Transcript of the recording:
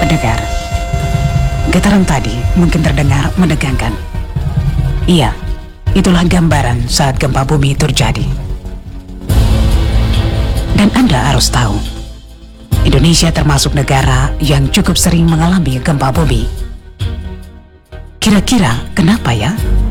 pendengar, getaran tadi mungkin terdengar menegangkan. Iya, itulah gambaran saat gempa bumi terjadi. Dan Anda harus tahu, Indonesia termasuk negara yang cukup sering mengalami gempa bumi. Kira-kira kenapa ya?